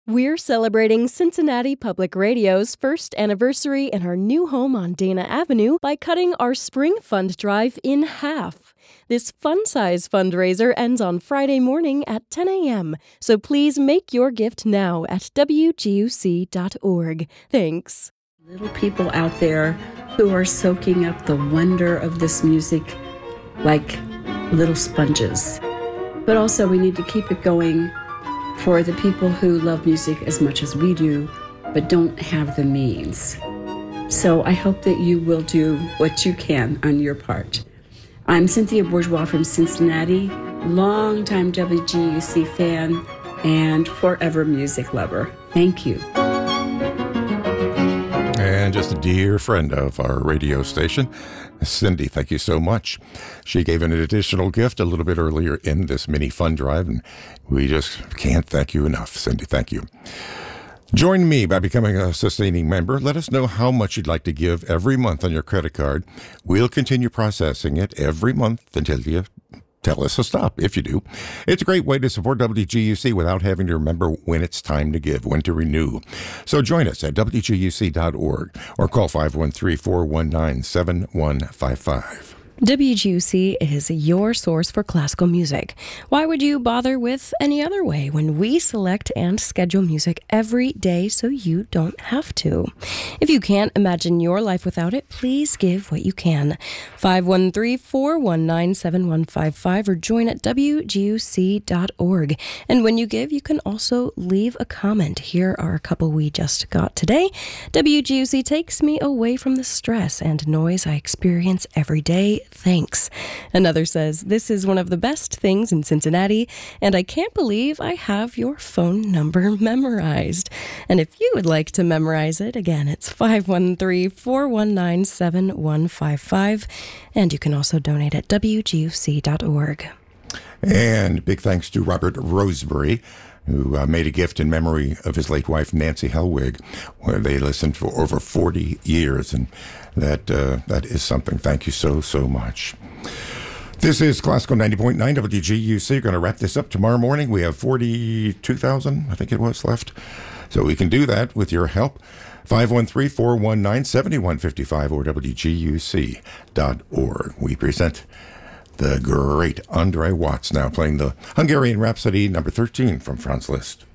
We're celebrating Cincinnati Public Radio's first anniversary in our new home on Dana Avenue by cutting our spring fund drive in half. This fun-size fundraiser ends on Friday morning at 10 a.m., so please make your gift now at wguc.org. Thanks. Little people out there who are soaking up the wonder of this music like little sponges. But also we need to keep it going for the people who love music as much as we do, but don't have the means. So I hope that you will do what you can on your part. I'm Cynthia Bourgeois from Cincinnati, longtime WGUC fan and forever music lover. Thank you. And just a dear friend of our radio station, Cindy, thank you so much. She gave an additional gift a little bit earlier in this mini fund drive, and we just can't thank you enough, Cindy. Thank you. Join me by becoming a sustaining member. Let us know how much you'd like to give every month on your credit card. We'll continue processing it every month until you tell us to stop, if you do. It's a great way to support WGUC without having to remember when it's time to give, when to renew. So join us at WGUC.org or call 513-419-7155. WGUC is your source for classical music. Why would you bother with any other way when we select and schedule music every day so you don't have to? If you can't imagine your life without it, please give what you can. 513-419-7155 or join at WGUC.org. And when you give, you can also leave a comment. Here are a couple we just got today. WGUC takes me away from the stress and noise I experience every day. Thanks. Another says, this is one of the best things in Cincinnati, and I can't believe I have your phone number memorized. And if you would like to memorize it, again, it's 513-419-7155, and you can also donate at WGUC.org. And big thanks to Robert Roseberry, who made a gift in memory of his late wife, Nancy Helwig, where they listened for over 40 years. And that is something. Thank you so, so much. This is Classical 90.9 WGUC. We're going to wrap this up tomorrow morning. We have 42,000, I think it was, left. So we can do that with your help. 513-419-7155 or WGUC.org. We present the great Andre Watts now playing the Hungarian Rhapsody number 13 from Franz Liszt.